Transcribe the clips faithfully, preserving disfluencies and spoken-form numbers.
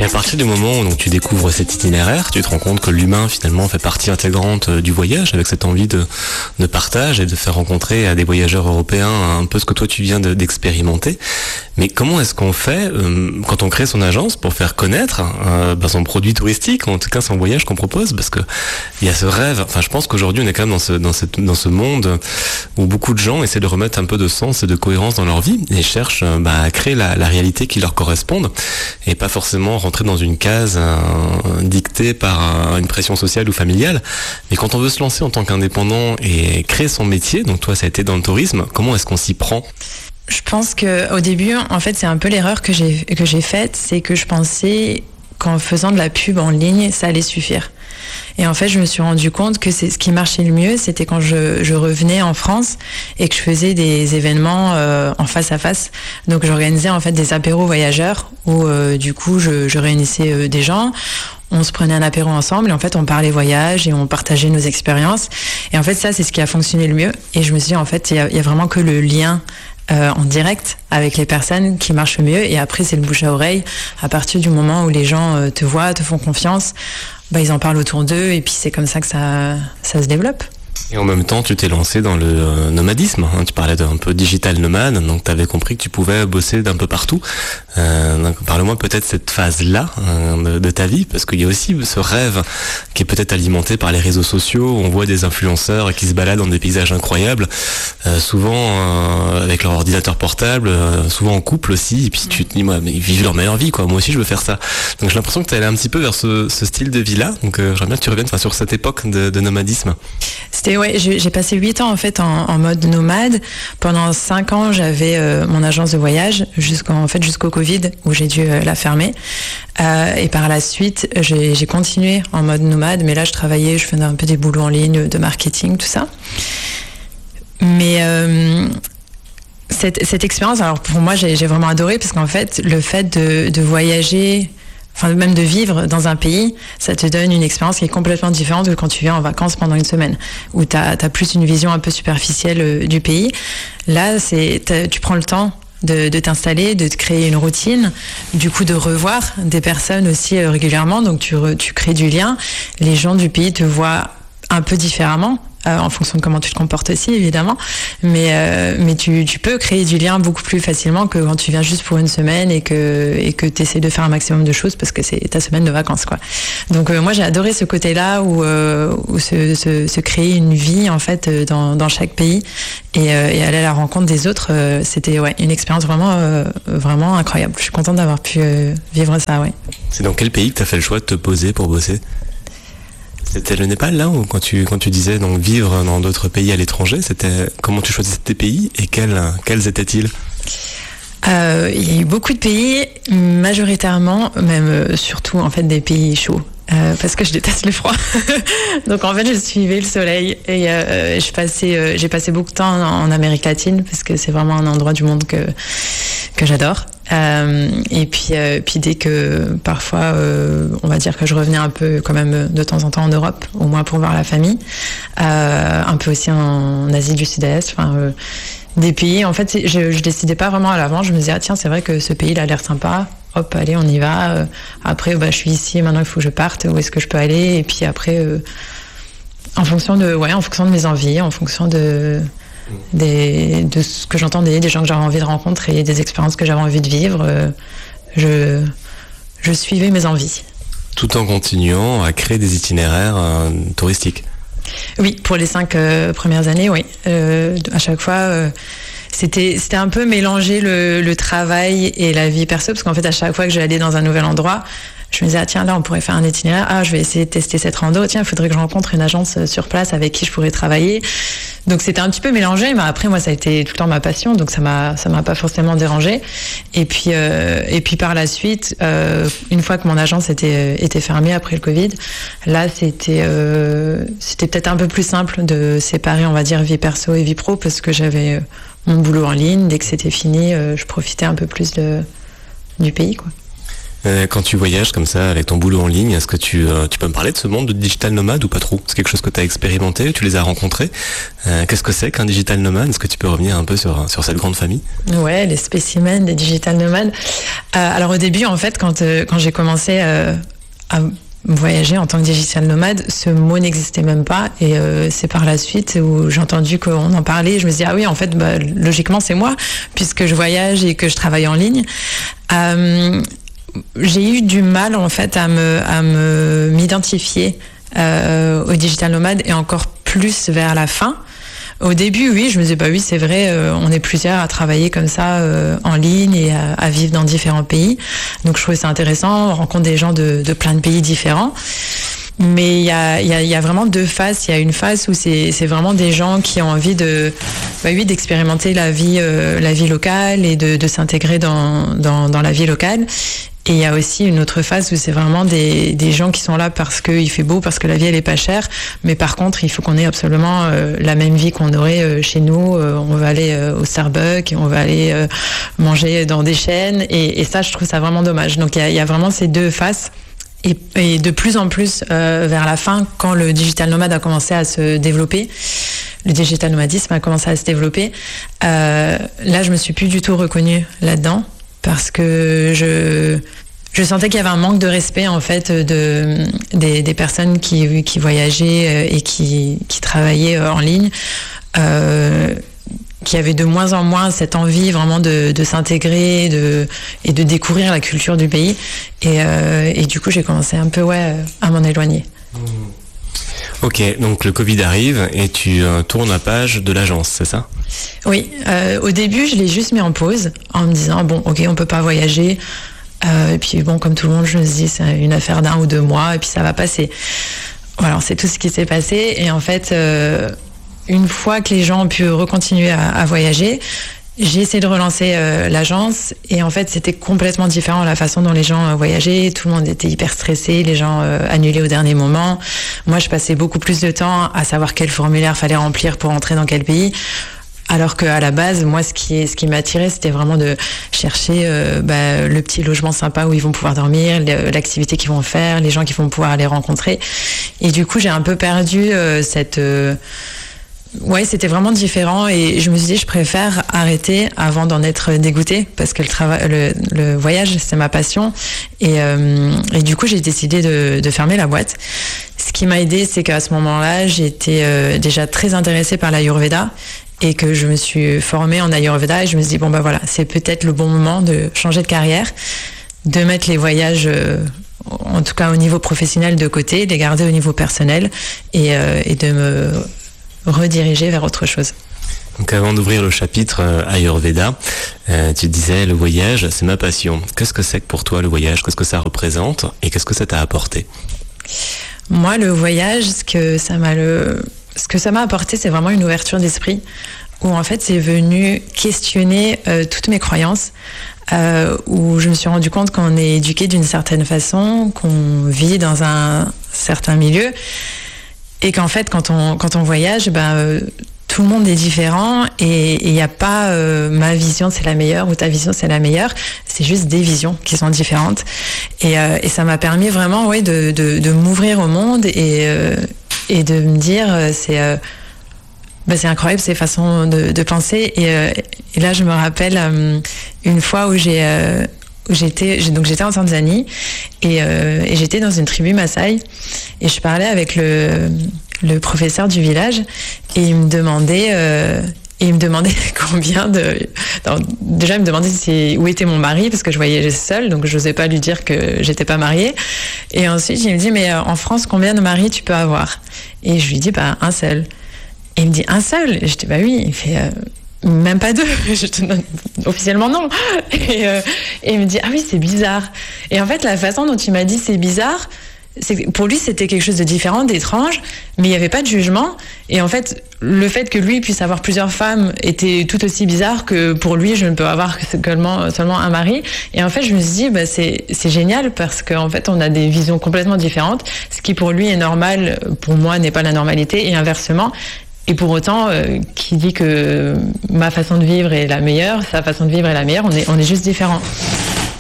Et à partir du moment où donc, tu découvres cet itinéraire, tu te rends compte que l'humain finalement fait partie intégrante du voyage, avec cette envie de, de partage et de faire rencontrer à des voyageurs européens un peu ce que toi tu viens de, d'expérimenter. Mais comment est-ce qu'on fait euh, quand on crée son agence pour faire connaître euh, ben, son produit touristique, ou en tout cas son voyage qu'on propose? Parce que il y a ce rêve, enfin je pense qu'aujourd'hui on est quand même dans ce, dans cette, dans ce monde où beaucoup de gens essaient de remettre un peu de sens et de cohérence dans leur vie et cherchent euh, ben, à créer la, la réalité qui leur corresponde et pas forcément rentrer dans une case euh, dictée par euh, une pression sociale ou familiale. Mais quand on veut se lancer en tant qu'indépendant et créer son métier, donc toi ça a été dans le tourisme, comment est-ce qu'on s'y prend? Je pense qu'au début, en fait, c'est un peu l'erreur que j'ai, que j'ai faite, c'est que je pensais qu'en faisant de la pub en ligne, ça allait suffire. Et en fait, je me suis rendu compte que c'est ce qui marchait le mieux, c'était quand je, je revenais en France et que je faisais des événements euh, en face à face. Donc, j'organisais en fait des apéros voyageurs où euh, du coup, je, je réunissais euh, des gens. On se prenait un apéro ensemble et en fait, on parlait voyage et on partageait nos expériences. Et en fait, ça, c'est ce qui a fonctionné le mieux. Et je me suis dit, en fait, il y a, il y a vraiment que le lien Euh, en direct avec les personnes qui marchent mieux, et après c'est le bouche à oreille. À partir du moment où les gens euh, te voient, te font confiance, bah, ils en parlent autour d'eux et puis c'est comme ça que ça, ça se développe. Et en même temps, tu t'es lancé dans le euh, nomadisme. Hein. Tu parlais d'un peu digital nomade, donc tu avais compris que tu pouvais bosser d'un peu partout. Euh, donc, parle-moi peut-être de cette phase-là euh, de, de ta vie, parce qu'il y a aussi ce rêve qui est peut-être alimenté par les réseaux sociaux, où on voit des influenceurs qui se baladent dans des paysages incroyables, euh, souvent euh, avec leur ordinateur portable, euh, souvent en couple aussi, et puis tu te dis, moi, mais ils vivent leur meilleure vie, quoi. Moi aussi, je veux faire ça. Donc j'ai l'impression que tu allais un petit peu vers ce, ce style de vie-là. Donc euh, j'aimerais bien que tu reviennes sur cette époque de, de nomadisme. C'était, ouais, j'ai, j'ai passé huit ans en fait en, en mode nomade. Pendant cinq ans, j'avais euh, mon agence de voyage jusqu'en en fait jusqu'au Covid où j'ai dû euh, la fermer. Euh, et par la suite, j'ai, j'ai continué en mode nomade, mais là, je travaillais, je faisais un peu des boulots en ligne, de marketing, tout ça. Mais euh, cette, cette expérience, alors pour moi, j'ai, j'ai vraiment adoré parce qu'en fait, le fait de, de voyager, enfin même de vivre dans un pays, ça te donne une expérience qui est complètement différente que quand tu viens en vacances pendant une semaine, où tu as plus une vision un peu superficielle euh, du pays. Là, c'est, tu prends le temps de, de t'installer, de te créer une routine, du coup de revoir des personnes aussi euh, régulièrement, donc tu, re, tu crées du lien. Les gens du pays te voient un peu différemment, Euh, en fonction de comment tu te comportes aussi, évidemment. Mais, euh, mais tu, tu peux créer du lien beaucoup plus facilement que quand tu viens juste pour une semaine et que, et que tu essaies de faire un maximum de choses parce que c'est ta semaine de vacances, quoi. Donc, euh, moi, j'ai adoré ce côté-là où, euh, où se, se, se créer une vie, en fait, dans, dans chaque pays et, euh, et aller à la rencontre des autres. Euh, c'était, ouais, une expérience vraiment, euh, vraiment incroyable. Je suis contente d'avoir pu euh, vivre ça, ouais. C'est dans quel pays que tu as fait le choix de te poser pour bosser ? C'était le Népal, là, ou quand tu, quand tu disais donc vivre dans d'autres pays à l'étranger, c'était comment tu choisissais tes pays et quels, quels étaient-ils ? Euh, il y a eu beaucoup de pays, majoritairement, même euh, surtout en fait des pays chauds. Euh, parce que je déteste le froid. Donc en fait je suivais le soleil et euh, je passais, euh, j'ai passé beaucoup de temps en, en Amérique latine parce que c'est vraiment un endroit du monde que, que j'adore. Euh, et puis, euh, puis dès que parfois euh, on va dire que je revenais un peu quand même de temps en temps en Europe, au moins pour voir la famille, euh, un peu aussi en Asie du Sud-Est, enfin euh, des pays, en fait je, je décidais pas vraiment à l'avant, je me disais ah tiens c'est vrai que ce pays il a l'air sympa, hop allez on y va, euh, après bah, je suis ici maintenant il faut que je parte, où est-ce que je peux aller, et puis après euh, en fonction de ouais en fonction de mes envies, en fonction de des, de ce que j'entendais, des gens que j'avais envie de rencontrer, des expériences que j'avais envie de vivre, euh, je, je suivais mes envies. Tout en continuant à créer des itinéraires euh, touristiques. Oui, pour les cinq euh, premières années, oui. Euh, à chaque fois, euh, c'était, c'était un peu mélanger le, le travail et la vie perso, parce qu'en fait, à chaque fois que j'allais dans un nouvel endroit, je me disais, ah tiens, là, on pourrait faire un itinéraire. Ah, je vais essayer de tester cette rando. Tiens, il faudrait que je rencontre une agence sur place avec qui je pourrais travailler. Donc, c'était un petit peu mélangé, mais après, moi, ça a été tout le temps ma passion, donc ça m'a, ça m'a pas forcément dérangé. Et puis, euh, et puis par la suite, euh, une fois que mon agence était, était fermée après le Covid, là, c'était, euh, c'était peut-être un peu plus simple de séparer, on va dire, vie perso et vie pro, parce que j'avais mon boulot en ligne. Dès que c'était fini, euh, je profitais un peu plus de, du pays, quoi. Euh, quand tu voyages comme ça avec ton boulot en ligne, est-ce que tu, euh, tu peux me parler de ce monde de digital nomade ou pas trop? C'est quelque chose que tu as expérimenté, tu les as rencontrés. Euh, qu'est-ce que c'est qu'un digital nomade? Est-ce que tu peux revenir un peu sur, sur cette grande famille? Ouais, les spécimens des digital nomades. Euh, alors au début, en fait, quand, euh, quand j'ai commencé euh, à voyager en tant que digital nomade, ce mot n'existait même pas, et euh, c'est par la suite où j'ai entendu qu'on en parlait. Je me suis dit, ah oui, en fait, bah, logiquement, c'est moi, puisque je voyage et que je travaille en ligne. Euh, j'ai eu du mal, en fait, à me, à me, m'identifier euh, au digital nomade, et encore plus vers la fin. Au début, oui, je me disais, bah oui, c'est vrai, euh, on est plusieurs à travailler comme ça euh, en ligne et à, à vivre dans différents pays. Donc je trouvais ça intéressant, on rencontre des gens de, de plein de pays différents. Mais il y a, y, a, y a vraiment deux phases. Il y a une phase où c'est, c'est vraiment des gens qui ont envie de, bah oui, d'expérimenter la vie, euh, la vie locale et de, de s'intégrer dans, dans, dans la vie locale. Et il y a aussi une autre phase où c'est vraiment des, des gens qui sont là parce qu'il fait beau, parce que la vie elle est pas chère. Mais par contre, il faut qu'on ait absolument euh, la même vie qu'on aurait euh, chez nous. Euh, on va aller euh, au Starbucks et on va aller euh, manger dans des chaînes. Et, et ça, je trouve ça vraiment dommage. Donc il y a, il y a vraiment ces deux faces. Et, et de plus en plus, euh, vers la fin, quand le digital nomade a commencé à se développer, le digital nomadisme a commencé à se développer, euh, là, je me suis plus du tout reconnue là-dedans. Parce que je, je sentais qu'il y avait un manque de respect, en fait, de, des, des personnes qui, qui voyageaient et qui, qui travaillaient en ligne, euh, qui avaient de moins en moins cette envie vraiment de, de s'intégrer de, et de découvrir la culture du pays. Et, euh, et du coup, j'ai commencé un peu ouais, à m'en éloigner. Ok, donc le Covid arrive et tu euh, tournes la page de l'agence, c'est ça? Oui, euh, au début, je l'ai juste mis en pause en me disant, bon, ok, on peut pas voyager. Euh, et puis, bon, comme tout le monde, je me dis, c'est une affaire d'un ou deux mois et puis ça va passer. Voilà, c'est tout ce qui s'est passé. Et en fait, euh, une fois que les gens ont pu recontinuer à, à voyager, j'ai essayé de relancer euh, l'agence et en fait c'était complètement différent la façon dont les gens euh, voyageaient. Tout le monde était hyper stressé, les gens euh, annulaient au dernier moment. Moi je passais beaucoup plus de temps à savoir quel formulaire fallait remplir pour entrer dans quel pays. Alors qu'à la base, moi, ce qui, ce qui m'attirait, c'était vraiment de chercher euh, bah, le petit logement sympa où ils vont pouvoir dormir, l'activité qu'ils vont faire, les gens qui vont pouvoir les rencontrer. Et du coup, j'ai un peu perdu euh, cette... Euh, ouais, c'était vraiment différent et je me suis dit, je préfère arrêter avant d'en être dégoûtée parce que le, travail, le, le voyage, c'est ma passion. Et, euh, et du coup, j'ai décidé de, de fermer la boîte. Ce qui m'a aidée, c'est qu'à ce moment-là, j'étais euh, déjà très intéressée par l'Ayurveda et que je me suis formée en Ayurveda et je me suis dit, bon, bah voilà, c'est peut-être le bon moment de changer de carrière, de mettre les voyages, euh, en tout cas au niveau professionnel, de côté, de les garder au niveau personnel et, euh, et de me rediriger vers autre chose. Donc avant d'ouvrir le chapitre euh, Ayurveda, euh, tu disais le voyage, c'est ma passion. Qu'est-ce que c'est que pour toi le voyage? Qu'est-ce que ça représente et qu'est-ce que ça t'a apporté? Moi, le voyage, ce que ça m'a le... ce que ça m'a apporté, c'est vraiment une ouverture d'esprit où en fait c'est venu questionner euh, toutes mes croyances, euh, où je me suis rendu compte qu'on est éduqué d'une certaine façon, qu'on vit dans un certain milieu et qu'en fait quand on quand on voyage, ben euh, tout le monde est différent et il n'y a pas euh, ma vision c'est la meilleure ou ta vision c'est la meilleure, c'est juste des visions qui sont différentes et, euh, et ça m'a permis vraiment ouais, de, de, de m'ouvrir au monde et, euh, et de me dire c'est, euh, bah, c'est incroyable ces façons de, de penser et, euh, et là je me rappelle euh, une fois où j'ai... Euh, où j'étais, donc j'étais en Tanzanie et, euh, et j'étais dans une tribu Maasai et je parlais avec le, le professeur du village et il me demandait euh, et il me demandait combien de non, déjà il me demandait si, où était mon mari parce que je voyageais seule donc je n'osais pas lui dire que j'étais pas mariée et ensuite il me dit mais en France combien de maris tu peux avoir et je lui dis bah un seul et il me dit un seul et je dis bah oui il fait euh, même pas deux, je te donne officiellement non. Et, euh, et il me dit ah oui c'est bizarre. Et en fait la façon dont il m'a dit c'est bizarre, c'est pour lui c'était quelque chose de différent, d'étrange, mais il n'y avait pas de jugement. Et en fait le fait que lui puisse avoir plusieurs femmes était tout aussi bizarre que pour lui je ne peux avoir que seulement seulement un mari. Et en fait je me suis dit bah c'est c'est génial parce qu'en fait on a des visions complètement différentes. Ce qui pour lui est normal pour moi n'est pas la normalité et inversement. Et pour autant, euh, qui dit que ma façon de vivre est la meilleure, sa façon de vivre est la meilleure, on est, on est juste différents.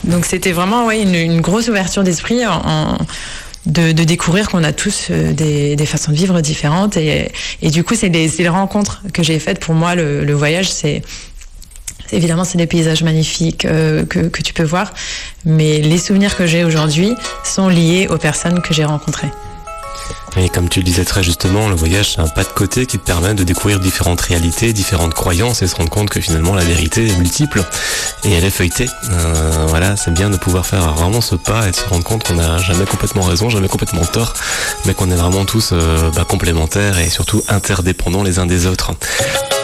Donc c'était vraiment ouais, une, une grosse ouverture d'esprit en, en de, de découvrir qu'on a tous des, des façons de vivre différentes. Et, et du coup, c'est les, c'est les rencontres que j'ai faites. Pour moi, le, le voyage, c'est... Évidemment, c'est des paysages magnifiques euh, que, que tu peux voir. Mais les souvenirs que j'ai aujourd'hui sont liés aux personnes que j'ai rencontrées. Et comme tu le disais très justement, le voyage, c'est un pas de côté qui te permet de découvrir différentes réalités, différentes croyances et se rendre compte que finalement la vérité est multiple et elle est feuilletée. Euh, voilà, c'est bien de pouvoir faire vraiment ce pas et de se rendre compte qu'on n'a jamais complètement raison, jamais complètement tort, mais qu'on est vraiment tous euh, bah, complémentaires et surtout interdépendants les uns des autres.